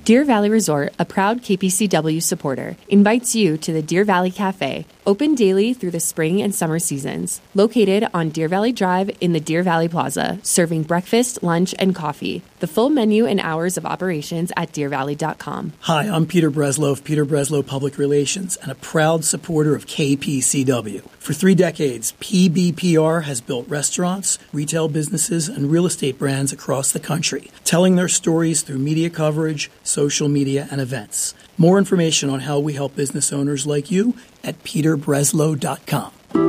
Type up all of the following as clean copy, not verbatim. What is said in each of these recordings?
Deer Valley Resort, a proud KPCW supporter, invites you to the Deer Valley Cafe, open daily through the spring and summer seasons. Located on Deer Valley Drive in the Deer Valley Plaza, serving breakfast, lunch, and coffee. The full menu and hours of operations at deervalley.com. Hi, I'm Peter Breslow of Peter Breslow Public Relations and a proud supporter of KPCW. For 3 decades, PBPR has built restaurants, retail businesses, and real estate brands across the country, telling their stories through media coverage, social media, and events. More information on how we help business owners like you at peterbreslow.com.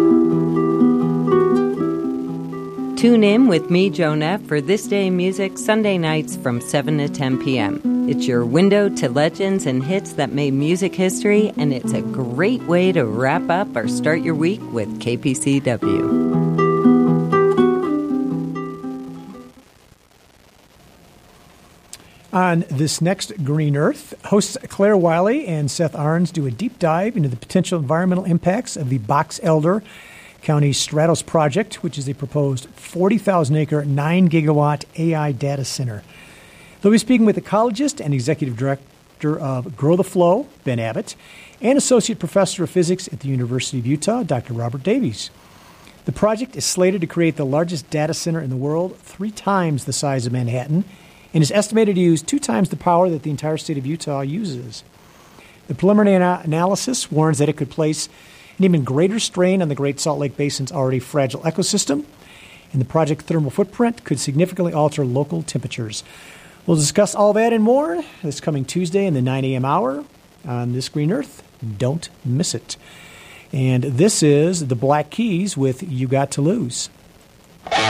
Tune in with me, Joan F., for This Day in Music, Sunday nights from 7 to 10 p.m. It's your window to legends and hits that made music history, and it's a great way to wrap up or start your week with KPCW. On this next Green Earth, hosts Claire Wiley and Seth Arns do a deep dive into the potential environmental impacts of the Box Elder County Stratos project, which is a proposed 40,000-acre, 9-gigawatt AI data center. They'll be speaking with ecologist and executive director of Grow the Flow, Ben Abbott, and associate professor of physics at the University of Utah, Dr. Robert Davies. The project is slated to create the largest data center in the world, 3 times the size of Manhattan, and is estimated to use 2 times the power that the entire state of Utah uses. The preliminary analysis warns that it could place an even greater strain on the Great Salt Lake Basin's already fragile ecosystem, and the project's thermal footprint could significantly alter local temperatures. We'll discuss all that and more this coming Tuesday in the 9 a.m. hour on This Green Earth. Don't miss it. And this is the Black Keys with You Got to Lose.